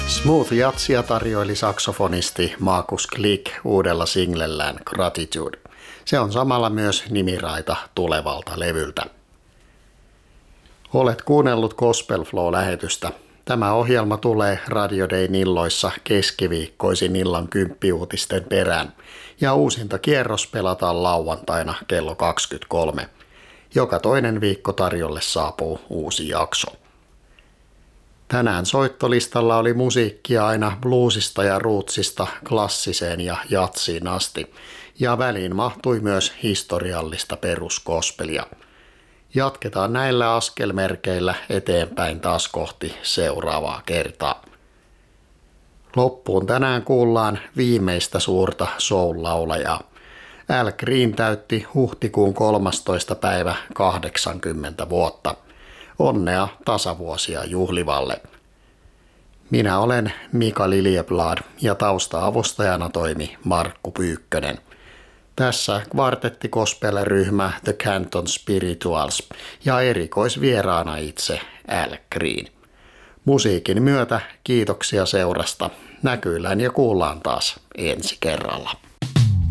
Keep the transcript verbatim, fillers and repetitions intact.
Smooth jatsia tarjoili saksofonisti Markus Klik uudella singlellään Gratitude. Se on samalla myös nimiraita tulevalta levyltä. Olet kuunnellut Gospel Flow-lähetystä. Tämä ohjelma tulee Radio Dayn illoissa keskiviikkoisin illan kymppiuutisten perään ja uusinta kierros pelataan lauantaina kello kaksikymmentäkolme. Joka toinen viikko tarjolle saapuu uusi jakso. Tänään soittolistalla oli musiikkia aina bluesista ja rootsista klassiseen ja jatsiin asti, ja väliin mahtui myös historiallista peruskospelia. Jatketaan näillä askelmerkeillä eteenpäin taas kohti seuraavaa kertaa. Loppuun tänään kuullaan viimeistä suurta soul-laulajaa. Al Green täytti huhtikuun kolmastoista päivä kahdeksankymmentä vuotta. Onnea tasavuosia juhlivalle. Minä olen Mika Liljeblad ja tausta-avustajana toimi Markku Pyykkönen. Tässä kvartetti gospel-ryhmä The Canton Spirituals ja erikoisvieraana itse Al Green. Musiikin myötä kiitoksia seurasta. Näkyillään ja kuullaan taas ensi kerralla.